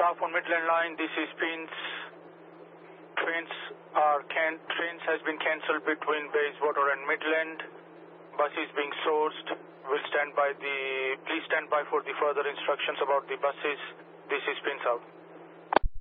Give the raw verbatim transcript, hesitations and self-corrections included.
staff on Midland Line, this is Prince. Trains are can trains has been cancelled between Bayswater and Midland. Buses being sourced. Will stand by the. Please stand by for the further instructions about the buses. This is Prince out.